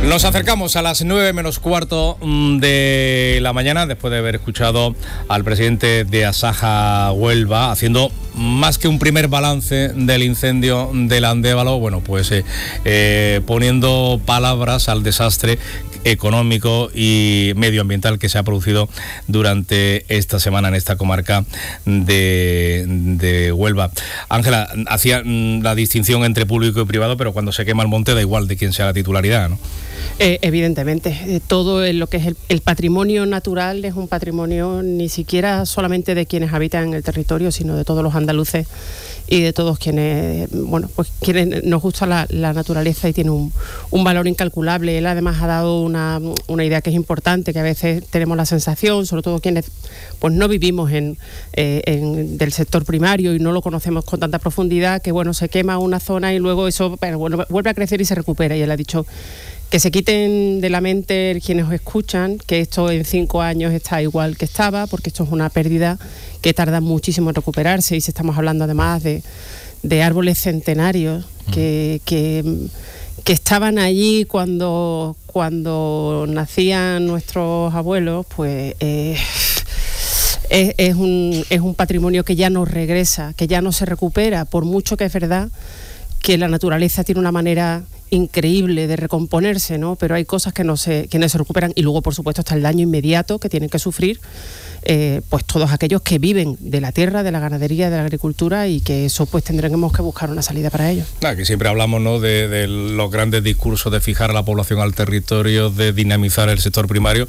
Nos acercamos a las 9 menos cuarto de la mañana, después de haber escuchado al presidente de Asaja Huelva haciendo más que un primer balance del incendio del Andévalo, bueno, pues poniendo palabras al desastre económico y medioambiental que se ha producido durante esta semana en esta comarca de Huelva. Ángela, hacía la distinción entre público y privado, pero cuando se quema el monte da igual de quién sea la titularidad, ¿no? Evidentemente, todo lo que es el patrimonio natural es un patrimonio ni siquiera solamente de quienes habitan en el territorio, sino de todos los andaluces y de todos quienes, bueno, pues quienes nos gusta la naturaleza y tiene un valor incalculable. Él además ha dado una idea que es importante, que a veces tenemos la sensación, sobre todo quienes pues no vivimos del sector primario y no lo conocemos con tanta profundidad, que bueno, se quema una zona y luego eso vuelve a crecer y se recupera. Y él ha dicho que se quiten de la mente quienes os escuchan que esto en 5 años está igual que estaba, porque esto es una pérdida que tarda muchísimo en recuperarse, y si estamos hablando además de árboles centenarios que estaban allí cuando nacían nuestros abuelos, pues es un patrimonio que ya no regresa, que ya no se recupera, por mucho que es verdad que la naturaleza tiene una manera increíble de recomponerse, ¿no? Pero hay cosas que no se recuperan, y luego por supuesto está el daño inmediato que tienen que sufrir pues todos aquellos que viven de la tierra, de la ganadería, de la agricultura, y que eso pues tendremos que buscar una salida para ello. Que siempre hablamos, ¿no?, de los grandes discursos de fijar a la población al territorio, de dinamizar el sector primario.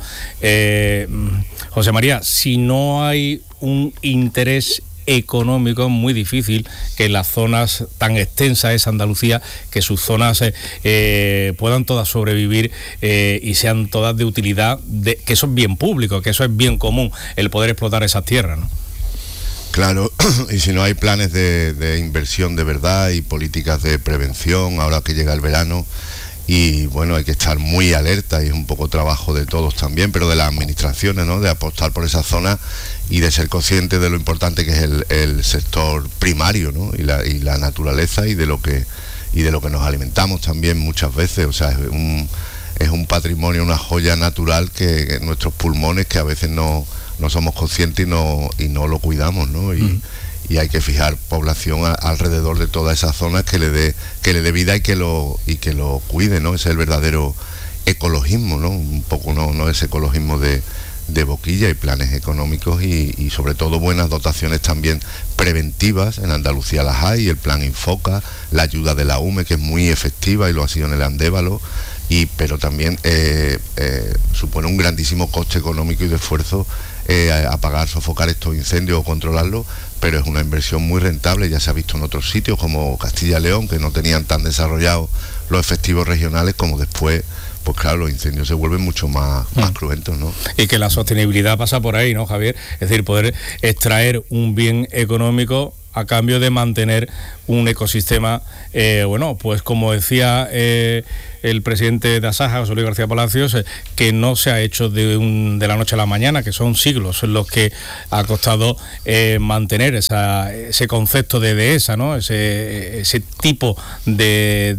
José María, si no hay un interés económico, es muy difícil que las zonas tan extensas es Andalucía, que sus zonas puedan todas sobrevivir y sean todas de utilidad, que eso es bien público, que eso es bien común, el poder explotar esas tierras, ¿no? Claro, y si no hay planes de inversión de verdad y políticas de prevención, ahora que llega el verano, y bueno, hay que estar muy alerta, y es un poco trabajo de todos también, pero de las administraciones, ¿no?, de apostar por esa zona y de ser conscientes de lo importante que es el sector primario, ¿no?, y la naturaleza y de lo que nos alimentamos también muchas veces. O sea, es un patrimonio, una joya natural que nuestros pulmones, que a veces no somos conscientes y no lo cuidamos, ¿no? Y hay que fijar población alrededor de toda esa zona que le dé vida y que lo cuide, ¿no? Ese es el verdadero ecologismo, ¿no? Un poco no es ecologismo de boquilla, y planes económicos y sobre todo buenas dotaciones también preventivas. En Andalucía las hay, el plan Infoca, la ayuda de la UME, que es muy efectiva y lo ha sido en el Andévalo, pero también supone un grandísimo coste económico y de esfuerzo apagar, sofocar estos incendios o controlarlos, pero es una inversión muy rentable. Ya se ha visto en otros sitios como Castilla y León, que no tenían tan desarrollados los efectivos regionales, como después, pues claro, los incendios se vuelven mucho más cruentos, ¿no? Y que la sostenibilidad pasa por ahí, ¿no, Javier? Es decir, poder extraer un bien económico a cambio de mantener un ecosistema, bueno, pues como decía el presidente de Asaja, José Luis García Palacios, que no se ha hecho de la noche a la mañana, que son siglos en los que ha costado mantener ese concepto de dehesa, ¿no? Ese tipo de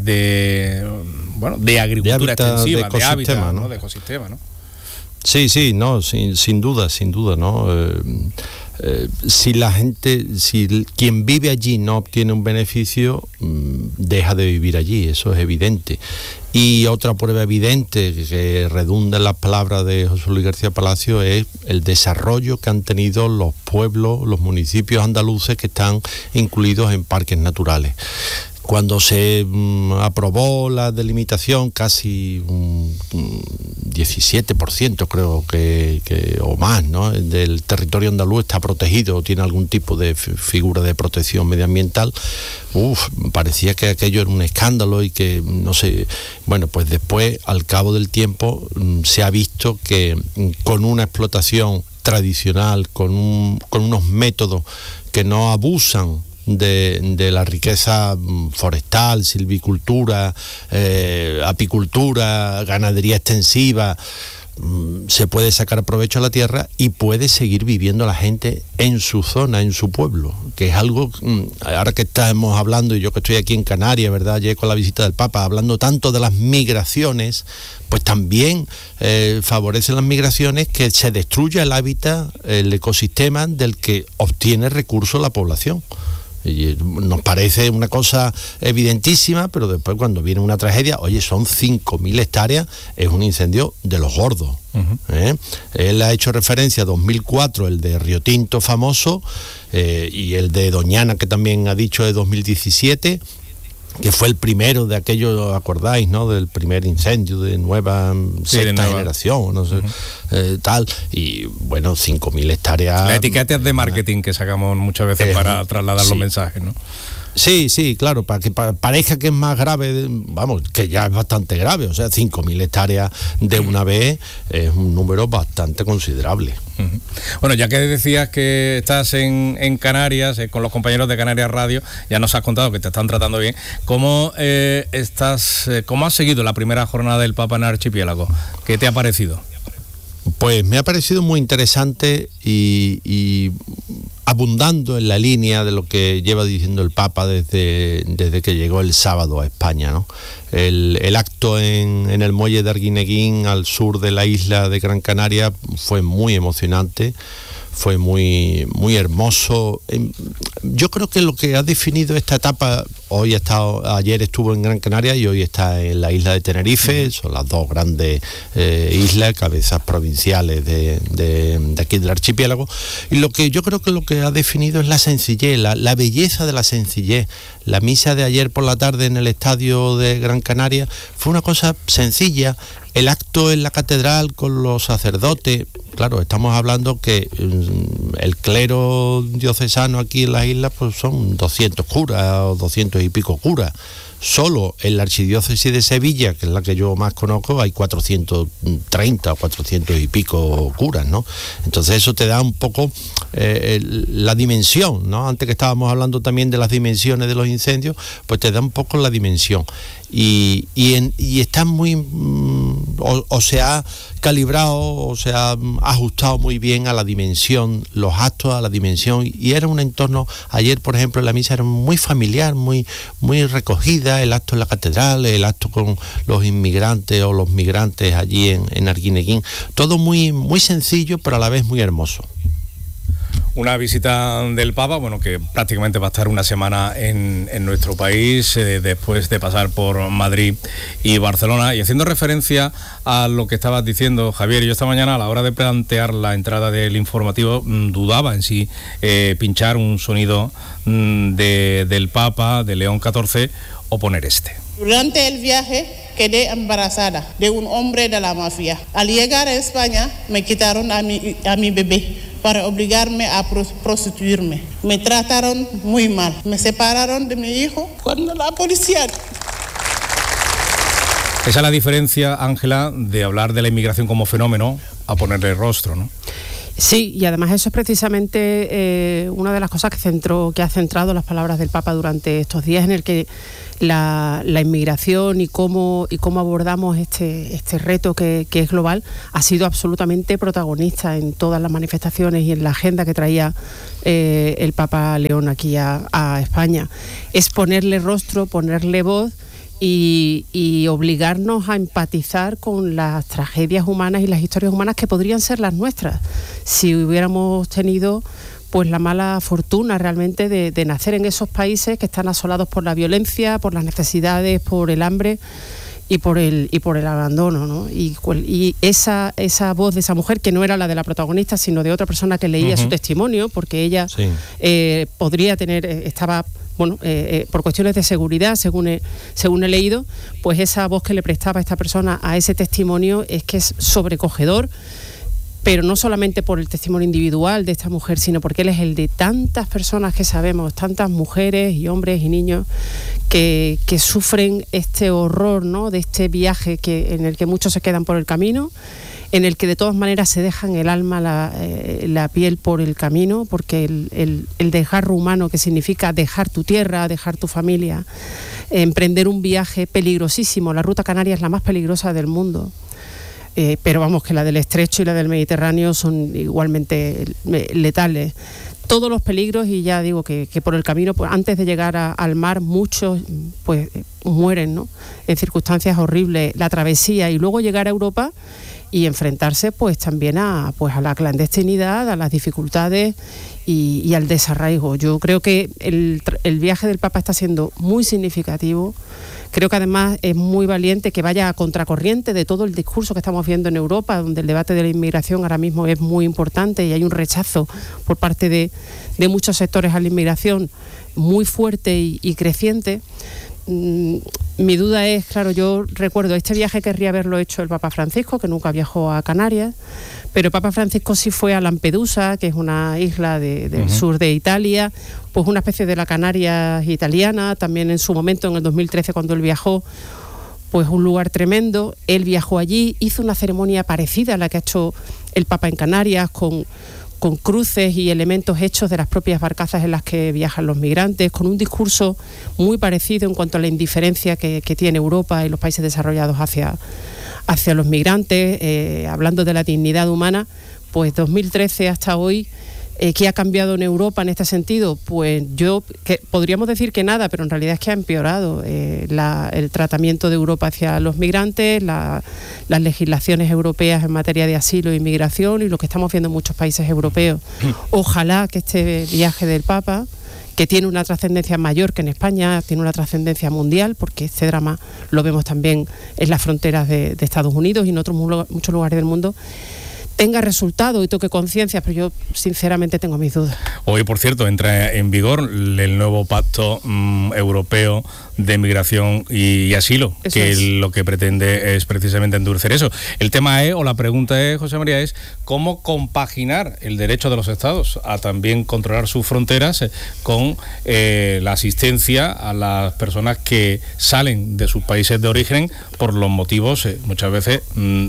agricultura extensiva, de hábitat, ¿no?, de ecosistema, ¿no? Sí, no, sin duda, ¿no? Si quien vive allí no obtiene un beneficio, deja de vivir allí, eso es evidente. Y otra prueba evidente que redunda en las palabras de José Luis García Palacio es el desarrollo que han tenido los pueblos, los municipios andaluces que están incluidos en parques naturales. Cuando se aprobó la delimitación, casi un 17%, creo que o más, ¿no?, del territorio andaluz está protegido o tiene algún tipo de figura de protección medioambiental. Parecía que aquello era un escándalo y que, no sé, bueno, pues después, al cabo del tiempo, se ha visto que con una explotación tradicional, con unos métodos que no abusan de la riqueza forestal, silvicultura, apicultura, ganadería extensiva, se puede sacar provecho a la tierra y puede seguir viviendo la gente en su zona, en su pueblo, que es algo, ahora que estamos hablando, y yo que estoy aquí en Canarias, ¿verdad?, ayer con la visita del Papa, hablando tanto de las migraciones, pues también favorecen las migraciones que se destruya el hábitat, el ecosistema del que obtiene recursos la población. Y nos parece una cosa evidentísima, pero después cuando viene una tragedia, oye, son 5.000 hectáreas, es un incendio de los gordos. Él ha hecho referencia a 2004, el de Río Tinto famoso, y el de Doñana, que también ha dicho, de 2017, que fue el primero de aquello, ¿acordáis, no?, del primer incendio de nueva sexta generación, no sé, tal, y bueno, 5.000 hectáreas. Las etiquetas de marketing que sacamos muchas veces para trasladar los mensajes, ¿no? Sí, claro, para que parezca que es más grave, vamos, que ya es bastante grave, o sea, 5.000 hectáreas de una vez es un número bastante considerable. Bueno, ya que decías que estás en Canarias, con los compañeros de Canarias Radio, ya nos has contado que te están tratando bien. ¿Cómo has seguido la primera jornada del Papa en Archipiélago? ¿Qué te ha parecido? Pues me ha parecido muy interesante y abundando en la línea de lo que lleva diciendo el Papa desde que llegó el sábado a España, ¿no? El acto en el muelle de Arguineguín, al sur de la isla de Gran Canaria, fue muy emocionante, fue muy, muy hermoso. Yo creo que lo que ha definido esta etapa, ayer estuvo en Gran Canaria y hoy está en la isla de Tenerife, son las dos grandes islas, cabezas provinciales de aquí del archipiélago, y lo que yo creo que lo que ha definido es la sencillez, la belleza de la sencillez. La misa de ayer por la tarde en el estadio de Gran Canaria fue una cosa sencilla. El acto en la catedral con los sacerdotes, claro, estamos hablando que el clero diocesano aquí en las islas pues son 200 curas o 200 y pico curas. Solo en la archidiócesis de Sevilla, que es la que yo más conozco, hay 430 o 400 y pico curas, ¿no? Entonces eso te da un poco la dimensión, ¿no? Antes que estábamos hablando también de las dimensiones de los incendios, pues te da un poco la dimensión. Y está muy... o se ha calibrado, o se ha ajustado muy bien a la dimensión, los actos a la dimensión, y era un entorno, ayer por ejemplo en la misa era muy familiar, muy, muy recogida, el acto en la catedral, el acto con los inmigrantes o los migrantes allí en Arguineguín, todo muy, muy sencillo pero a la vez muy hermoso. Una visita del Papa, bueno, que prácticamente va a estar una semana en nuestro país, después de pasar por Madrid y Barcelona. Y haciendo referencia a lo que estabas diciendo, Javier, yo esta mañana a la hora de plantear la entrada del informativo dudaba en si pinchar un sonido del Papa, de León XIV, o poner este. Durante el viaje quedé embarazada de un hombre de la mafia. Al llegar a España me quitaron a mi bebé para obligarme a prostituirme. Me trataron muy mal. Me separaron de mi hijo cuando la policía... Esa es la diferencia, Ángela, de hablar de la inmigración como fenómeno a ponerle rostro, ¿no? Sí, y además eso es precisamente una de las cosas que ha centrado las palabras del Papa durante estos días, en el que la inmigración y cómo abordamos este reto que es global ha sido absolutamente protagonista en todas las manifestaciones y en la agenda que traía el Papa León aquí a España. Es ponerle rostro, ponerle voz y obligarnos a empatizar con las tragedias humanas y las historias humanas que podrían ser las nuestras si hubiéramos tenido pues la mala fortuna realmente de nacer en esos países que están asolados por la violencia, por las necesidades, por el hambre y por el abandono, ¿no? Y esa voz de esa mujer, que no era la de la protagonista, sino de otra persona que leía su testimonio, porque ella podría tener, estaba... por cuestiones de seguridad, según he leído, pues esa voz que le prestaba esta persona a ese testimonio es que es sobrecogedor, pero no solamente por el testimonio individual de esta mujer, sino porque él es el de tantas personas que sabemos, tantas mujeres y hombres y niños que sufren este horror, ¿no?, de este viaje en el que muchos se quedan por el camino, en el que de todas maneras se dejan el alma, la piel por el camino, porque el desgarro humano, que significa dejar tu tierra, dejar tu familia, emprender un viaje peligrosísimo. La ruta canaria es la más peligrosa del mundo. pero vamos, que la del Estrecho y la del Mediterráneo son igualmente letales. Todos los peligros, y ya digo que por el camino, pues antes de llegar al mar, muchos pues mueren, ¿no?, en circunstancias horribles, la travesía y luego llegar a Europa y enfrentarse pues también a la clandestinidad, a las dificultades y al desarraigo. Yo creo que el viaje del Papa está siendo muy significativo. Creo que además es muy valiente que vaya a contracorriente de todo el discurso que estamos viendo en Europa, donde el debate de la inmigración ahora mismo es muy importante y hay un rechazo por parte de muchos sectores a la inmigración muy fuerte y creciente. Mi duda es, claro, yo recuerdo este viaje querría haberlo hecho el Papa Francisco, que nunca viajó a Canarias, pero el Papa Francisco sí fue a Lampedusa, que es una isla del sur de Italia, pues una especie de la Canarias italiana, también en su momento, en el 2013, cuando él viajó, pues un lugar tremendo. Él viajó allí, hizo una ceremonia parecida a la que ha hecho el Papa en Canarias, con cruces y elementos hechos de las propias barcazas en las que viajan los migrantes, con un discurso muy parecido en cuanto a la indiferencia que tiene Europa y los países desarrollados hacia los migrantes, hablando de la dignidad humana. Pues 2013 hasta hoy, ¿qué ha cambiado en Europa en este sentido? Pues podríamos decir que nada, pero en realidad es que ha empeorado el tratamiento de Europa hacia los migrantes, las legislaciones europeas en materia de asilo e inmigración y lo que estamos viendo en muchos países europeos. Ojalá que este viaje del Papa, que tiene una trascendencia mayor que en España, tiene una trascendencia mundial, porque este drama lo vemos también en las fronteras de Estados Unidos y en otros muchos lugares del mundo, tenga resultado y toque conciencia, pero yo sinceramente tengo mis dudas. Hoy, por cierto, entra en vigor el nuevo pacto europeo de migración y asilo, eso que es lo que pretende es precisamente endurecer eso. El tema es, o la pregunta es, José María, es cómo compaginar el derecho de los estados a también controlar sus fronteras con la asistencia a las personas que salen de sus países de origen por los motivos muchas veces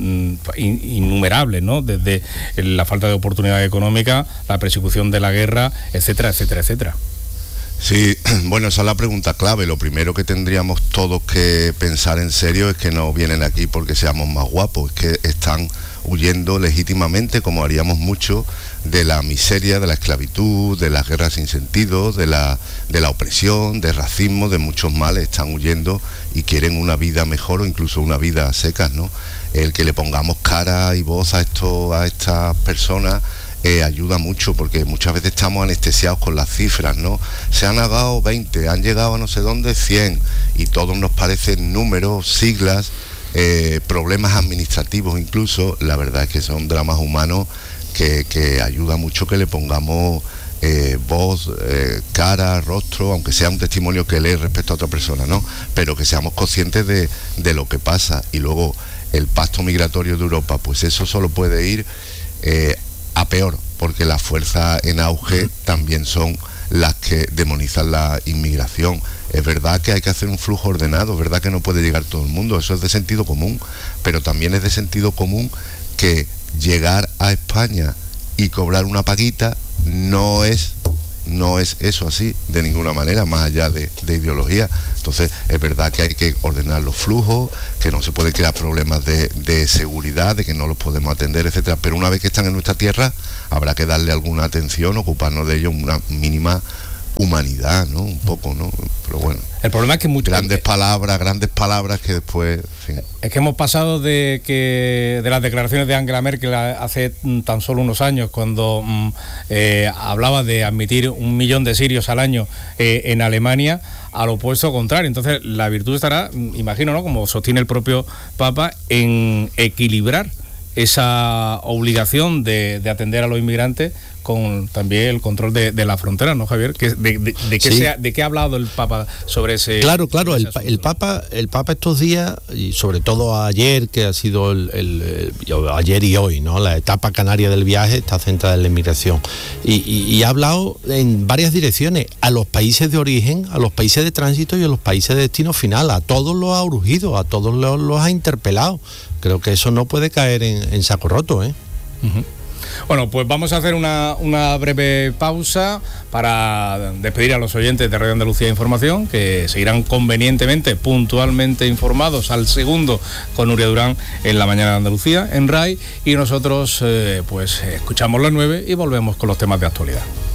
innumerables, ¿no? Desde la falta de oportunidad económica, la persecución de la guerra, etcétera, etcétera, etcétera. Sí, bueno, esa es la pregunta clave. Lo primero que tendríamos todos que pensar en serio es que no vienen aquí porque seamos más guapos, es que están huyendo legítimamente, como haríamos mucho, de la miseria, de la esclavitud, de las guerras sin sentido, de la opresión, del racismo, de muchos males. Están huyendo y quieren una vida mejor o incluso una vida a secas, ¿no? El que le pongamos cara y voz a estas personas ayuda mucho, porque muchas veces estamos anestesiados con las cifras, ¿no? Se han llegado 20, han llegado a no sé dónde 100, y todos nos parecen números, siglas, problemas administrativos incluso. La verdad es que son dramas humanos que ayuda mucho que le pongamos voz, cara, rostro, aunque sea un testimonio que lee respecto a otra persona, ¿no? Pero que seamos conscientes de lo que pasa. Y luego el pacto migratorio de Europa, pues eso solo puede ir a peor, porque las fuerzas en auge también son las que demonizan la inmigración. Es verdad que hay que hacer un flujo ordenado, es verdad que no puede llegar todo el mundo, eso es de sentido común, pero también es de sentido común que llegar a España y cobrar una paguita no es eso así, de ninguna manera, más allá de ideología. Entonces es verdad que hay que ordenar los flujos, que no se puede crear problemas de seguridad, de que no los podemos atender, etcétera, pero una vez que están en nuestra tierra habrá que darle alguna atención, ocuparnos de ellos, una mínima humanidad, ¿no? Un poco, ¿no? Pero bueno. El problema es que grandes palabras que después, en fin. Es que hemos pasado de las declaraciones de Angela Merkel hace tan solo unos años, cuando hablaba de admitir 1 millón de sirios al año en Alemania, al opuesto contrario. Entonces la virtud estará, imagino, ¿no?, como sostiene el propio Papa, en equilibrar esa obligación de atender a los inmigrantes con también el control de la frontera, ¿no, Javier? ¿De qué ha hablado el Papa sobre ese? Claro, el Papa estos días, y sobre todo ayer, que ha sido ayer y hoy, ¿no?, la etapa canaria del viaje está centrada en la inmigración, y ha hablado en varias direcciones, a los países de origen, a los países de tránsito y a los países de destino final. A todos los ha urgido, a todos los ha interpelado. Creo que eso no puede caer en saco roto, ¿eh? Uh-huh. Bueno, pues vamos a hacer una breve pausa para despedir a los oyentes de Radio Andalucía Información, que seguirán convenientemente, puntualmente informados al segundo con Nuria Durán en la mañana de Andalucía, en RAI, y nosotros pues escuchamos las 9 y volvemos con los temas de actualidad.